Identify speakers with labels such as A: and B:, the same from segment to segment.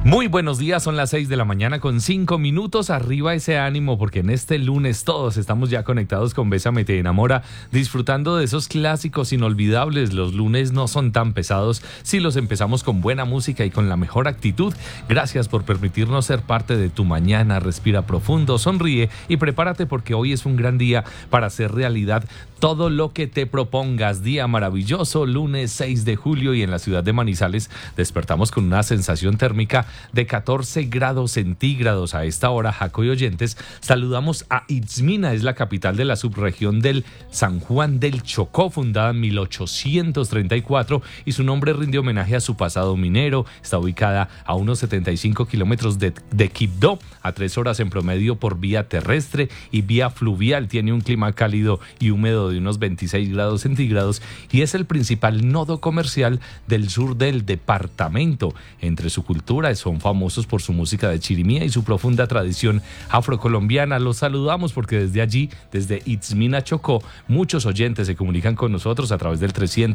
A: Muy buenos días, son las 6 de la mañana con 5 minutos. Arriba ese ánimo porque en este lunes todos estamos ya conectados con Bésame Te Enamora, disfrutando de esos clásicos inolvidables. Los lunes no son tan pesados si los empezamos con buena música y con la mejor actitud. Gracias por permitirnos ser parte de tu mañana. Respira profundo, sonríe y prepárate porque hoy es un gran día para hacer realidad todo lo que te propongas. Día maravilloso, lunes 6 de julio, y en la ciudad de Manizales despertamos con una sensación térmica de 14 grados centígrados. A esta hora, Jaco y oyentes, saludamos a Itzmina, es la capital de la subregión del San Juan del Chocó, fundada en 1834, y su nombre rinde homenaje a su pasado minero. Está ubicada a unos 75 kilómetros de Quibdó, a 3 horas en promedio por vía terrestre y vía fluvial. Tiene un clima cálido y húmedo de unos 26 grados centígrados y es el principal nodo comercial del sur del departamento. Entre su cultura son famosos por su música de chirimía y su profunda tradición afrocolombiana. Los saludamos porque desde allí, desde Itzmina, Chocó, muchos oyentes se comunican con nosotros a través del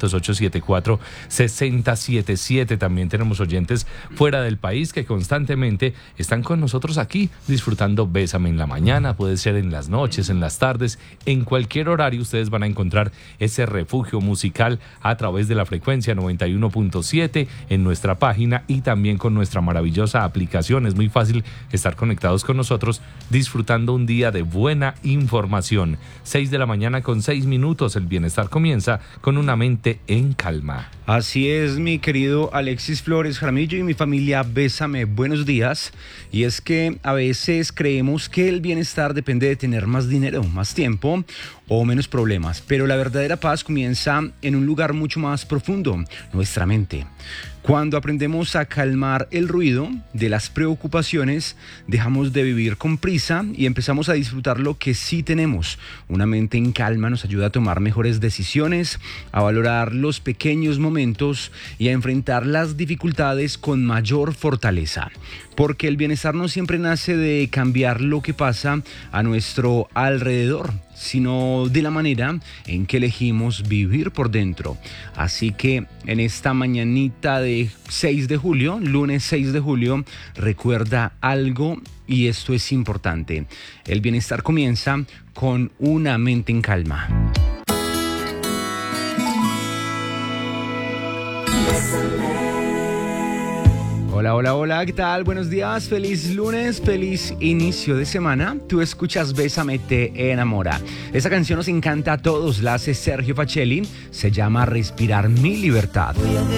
A: 300-874-6077. También tenemos oyentes fuera del país que constantemente están con nosotros aquí disfrutando Bésame en la mañana. Puede ser en las noches, en las tardes, en cualquier horario ustedes van a encontrar ese refugio musical a través de la frecuencia 91.7 en nuestra página y también con nuestra maravillosa aplicación. Es muy fácil estar conectados con nosotros disfrutando un día de buena información. 6 de la mañana con 6 minutos. El bienestar comienza con una mente en calma.
B: Así es, mi querido Alexis Flores Jaramillo y mi familia Bésame, buenos días. Y es que a veces creemos que el bienestar depende de tener más dinero, más tiempo o menos problemas, pero la verdadera paz comienza en un lugar mucho más profundo, nuestra mente. Cuando aprendemos a calmar el ruido de las preocupaciones, dejamos de vivir con prisa y empezamos a disfrutar lo que sí tenemos. Una mente en calma nos ayuda a tomar mejores decisiones, a valorar los pequeños momentos y a enfrentar las dificultades con mayor fortaleza. Porque el bienestar no siempre nace de cambiar lo que pasa a nuestro alrededor, sino de la manera en que elegimos vivir por dentro. Así que en esta mañanita de 6 de julio, lunes 6 de julio, recuerda algo y esto es importante. El bienestar comienza con una mente en calma. Hola, hola, hola, ¿qué tal? Buenos días, feliz lunes, feliz inicio de semana. Tú escuchas Bésame Te Enamora. Esa canción nos encanta a todos, la hace Sergio Facelli, se llama Respirar mi libertad.